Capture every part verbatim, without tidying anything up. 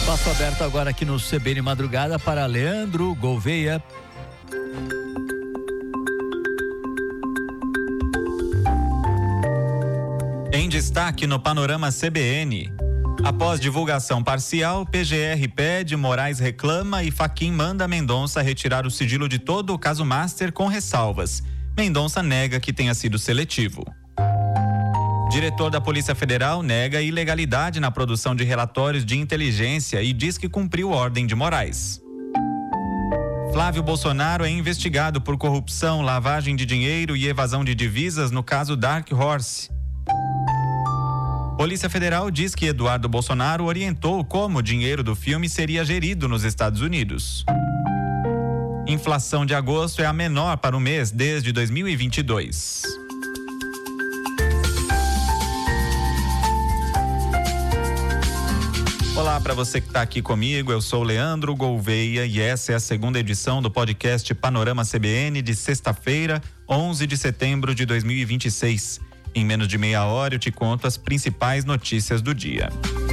Espaço aberto agora aqui no C B N Madrugada para Leandro Gouveia. Em destaque no Panorama C B N. Após divulgação parcial, P G R pede, Moraes reclama e Fachin manda Mendonça retirar o sigilo de todo o caso Master com ressalvas. Mendonça nega que tenha sido seletivo. Diretor da Polícia Federal nega ilegalidade na produção de relatórios de inteligência e diz que cumpriu ordem de Moraes. Flávio Bolsonaro é investigado por corrupção, lavagem de dinheiro e evasão de divisas no caso Dark Horse. Polícia Federal diz que Eduardo Bolsonaro orientou como o dinheiro do filme seria gerido nos Estados Unidos. Inflação de agosto é a menor para o mês desde dois mil e vinte e dois. Olá para você que está aqui comigo, eu sou Leandro Gouveia e essa é a segunda edição do podcast Panorama C B N de sexta-feira, onze de setembro de dois mil e vinte e seis. Em menos de meia hora eu te conto as principais notícias do dia.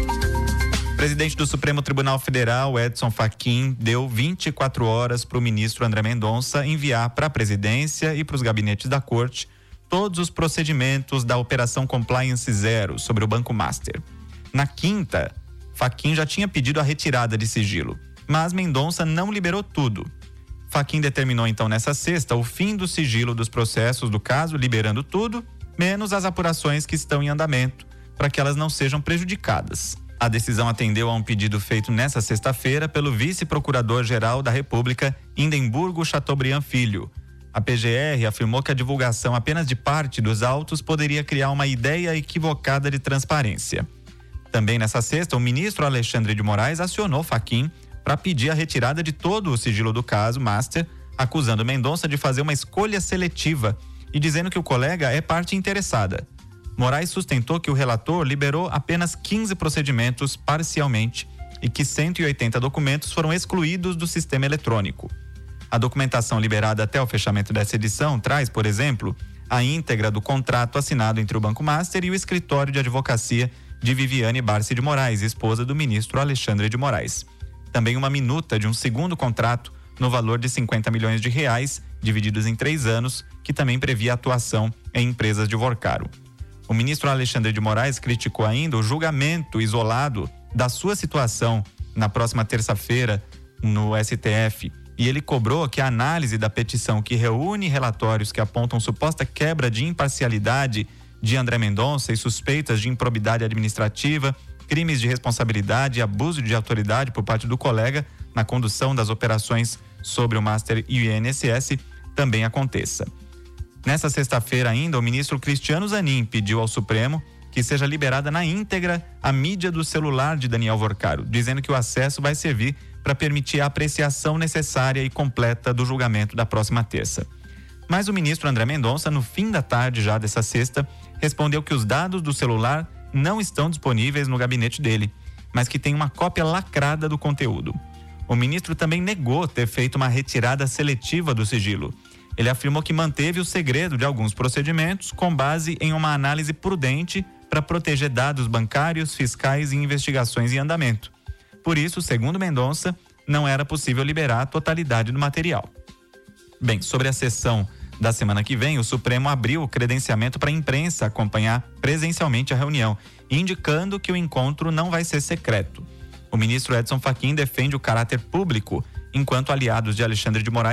O presidente do Supremo Tribunal Federal, Edson Fachin, deu vinte e quatro horas para o ministro André Mendonça enviar para a presidência e para os gabinetes da corte todos os procedimentos da Operação Compliance Zero sobre o Banco Master. Na quinta, Fachin já tinha pedido a retirada de sigilo, mas Mendonça não liberou tudo. Fachin determinou então nessa sexta o fim do sigilo dos processos do caso, liberando tudo, menos as apurações que estão em andamento, para que elas não sejam prejudicadas. A decisão atendeu a um pedido feito nesta sexta-feira pelo vice-procurador-geral da República, Indemburgo Chateaubriand Filho. A P G R afirmou que a divulgação apenas de parte dos autos poderia criar uma ideia equivocada de transparência. Também nessa sexta, o ministro Alexandre de Moraes acionou Fachin para pedir a retirada de todo o sigilo do caso Master, acusando Mendonça de fazer uma escolha seletiva e dizendo que o colega é parte interessada. Moraes sustentou que o relator liberou apenas quinze procedimentos parcialmente e que cento e oitenta documentos foram excluídos do sistema eletrônico. A documentação liberada até o fechamento dessa edição traz, por exemplo, a íntegra do contrato assinado entre o Banco Master e o escritório de advocacia de Viviane Barsi de Moraes, esposa do ministro Alexandre de Moraes. Também uma minuta de um segundo contrato no valor de cinquenta milhões de reais, divididos em três anos, que também previa atuação em empresas de Vorcaro. O ministro Alexandre de Moraes criticou ainda o julgamento isolado da sua situação na próxima terça-feira no S T F e ele cobrou que a análise da petição que reúne relatórios que apontam suposta quebra de imparcialidade de André Mendonça e suspeitas de improbidade administrativa, crimes de responsabilidade e abuso de autoridade por parte do colega na condução das operações sobre o Master e o I N S S também aconteça. Nessa sexta-feira ainda, o ministro Cristiano Zanin pediu ao Supremo que seja liberada na íntegra a mídia do celular de Daniel Vorcaro, dizendo que o acesso vai servir para permitir a apreciação necessária e completa do julgamento da próxima terça. Mas o ministro André Mendonça, no fim da tarde já dessa sexta, respondeu que os dados do celular não estão disponíveis no gabinete dele, mas que tem uma cópia lacrada do conteúdo. O ministro também negou ter feito uma retirada seletiva do sigilo. Ele afirmou que manteve o segredo de alguns procedimentos com base em uma análise prudente para proteger dados bancários, fiscais e investigações em andamento. Por isso, segundo Mendonça, não era possível liberar a totalidade do material. Bem, sobre a sessão da semana que vem, o Supremo abriu o credenciamento para a imprensa acompanhar presencialmente a reunião, indicando que o encontro não vai ser secreto. O ministro Edson Fachin defende o caráter público, enquanto aliados de Alexandre de Moraes